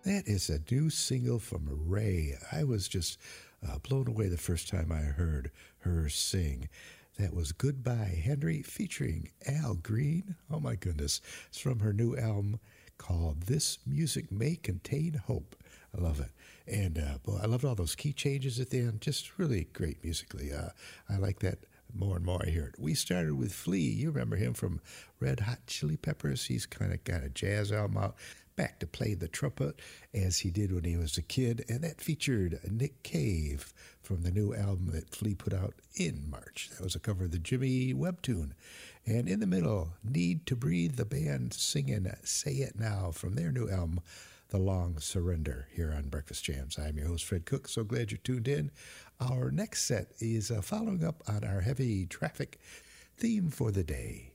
That is a new single from Ray. I was just blown away the first time I heard her sing. That was Goodbye Henry featuring Al Green. Oh my goodness. It's from her new album called This Music May Contain Hope. I love it. And boy, I loved all those key changes at the end. Just really great musically. I like that more and more I hear it. We started with Flea. You remember him from Red Hot Chili Peppers. He's kind of got a jazz album out. Back to play the trumpet as he did when he was a kid. And that featured Nick Cave from the new album that Flea put out in March. That was a cover of the Jimmy Webb tune. And in the middle, Need to Breathe, the band singing Say It Now from their new album, The Long Surrender, here on Breakfast Jams. I'm your host, Fred Cook. So glad you're tuned in. Our next set is following up on our heavy traffic theme for the day.